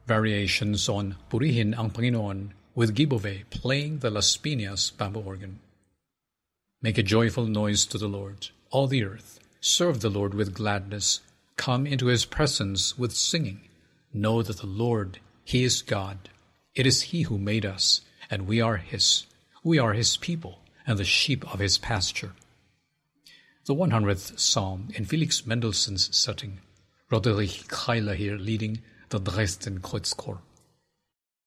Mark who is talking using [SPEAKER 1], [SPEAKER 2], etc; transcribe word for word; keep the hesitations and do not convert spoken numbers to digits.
[SPEAKER 1] Variations on Purihin ang Panginoon with Gibove playing the Las Piñas bamboo organ. Make a joyful noise to the Lord, all the earth. Serve the Lord with gladness. Come into his presence with singing. Know that the Lord, he is God. It is he who made us, and we are his. We are his people, and the sheep of his pasture. The one hundredth Psalm in Felix Mendelssohn's setting. Roderich Keiler here leading the Dresden Kreuzchor.